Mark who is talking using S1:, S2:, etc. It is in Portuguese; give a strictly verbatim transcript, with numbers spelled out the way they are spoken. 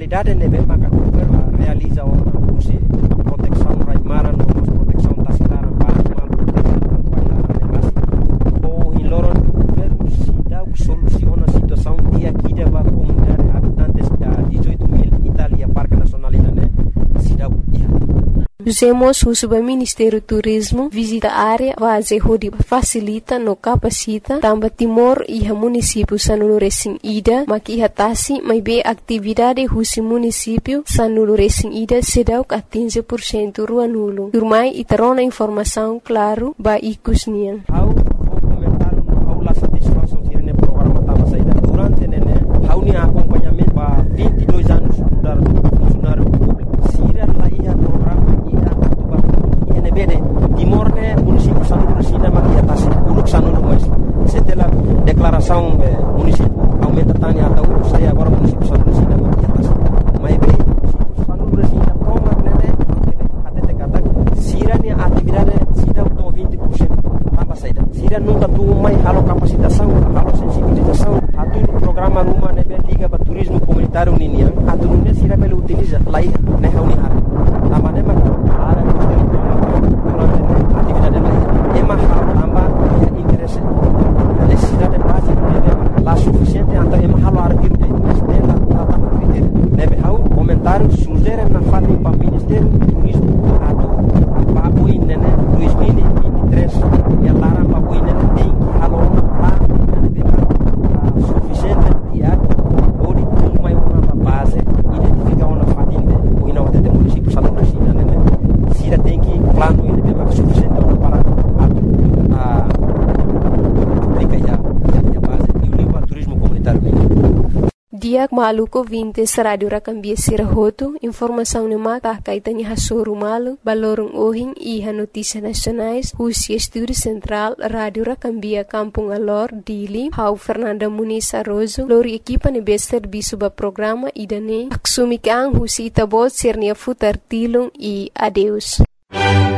S1: autoridade neve maka realiza uma proteção raimara no proteção tasilaran para mal proteção ou em loro governo se dá soluciona a situação e aqui deva comunidade habitantes da dezoito mil Itália Parque Nacional né se dá
S2: Usemos o Ministério do Turismo visita a área base onde facilita no capacita também Timor e o município Sanulu Recém Ida maki hatasi mai be atividade o município Sanulu Recém Ida sedau a quinze por cento rua nulo. Turmai e terona informação claro ba ikusnian.
S1: How comentar how la satisfação tirene programa tava saída durante nene how ni acompanhamento ba vinte e dois anos mudar funcionário público. Sira lá ia programa Timor ne município Sanulu Recém maki atas uluk Sanulu mas setelah declaração município aumenta tani atau stay agora município Sanulu Recém maki atas mai be Sanulu Recém toma nene até te kata sira ni atividade sira to vinte por cento tambah saída sira nunca tu mai halo capacitação halo sensibilização atu programa rumah nebe liga para turismo comunitário ninia atu ne sira bele utiliza lai ne hauni har amane maka ara atividade lain emang tambah interesse necessidade básica nebe lá suficiente então emang halo arquiro de estela tama critério nebe hau comentário sugere na fali para ministério do turismo atu papo nene dois mil e vinte e três ya lara papo nene tem que halo lá nebe suficiente dia ori tudo mai uma base identificar uma fatinde o ina até do município Sanulu Recém nene sira tem que plano ini memang suficiente para a aplica ya ya base e o livro turismo comunitário
S2: Dia Maluco vinte Radio Rakambia Sirahoto, informação no mata kaitanya hasoro malu, balorong ohing iha notícias nacionais, Rusia Estúdio Central, Radio Rakambia Kampung Alor, Dili, Hau Fernanda Muniz Arrozo, lori equipa nebe serviço ba programa idane, aksumikang Rusia Itabot Sirnia Futar Tilong e adeus.